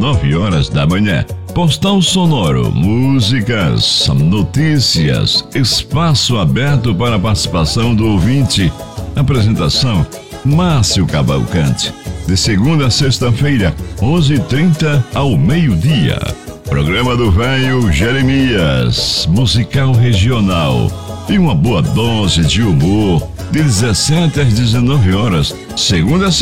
9 horas da manhã. Postal sonoro, músicas, notícias, espaço aberto para a participação do ouvinte. Apresentação: Márcio Cavalcante. De segunda a sexta-feira, 11h30 ao meio-dia. Programa do Velho Jeremias, musical regional. E uma boa dose de humor, de 17 às 19 horas, segunda a